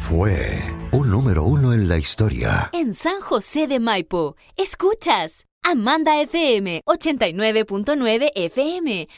fue un número uno en la historia. En San José de Maipo, escuchas Amanda FM 89.9 FM,